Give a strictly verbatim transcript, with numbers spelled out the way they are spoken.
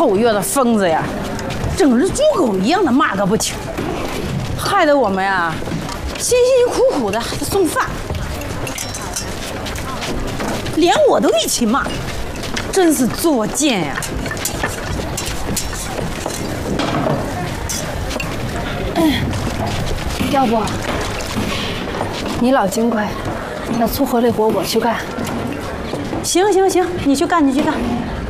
后院的疯子呀，整日猪狗一样的骂个不停，害得我们呀辛辛苦苦的还得送饭，连我都一起骂，真是作贱呀！ 要不你老金贵，那粗活累活我去干。 行行行，你去干，你去干。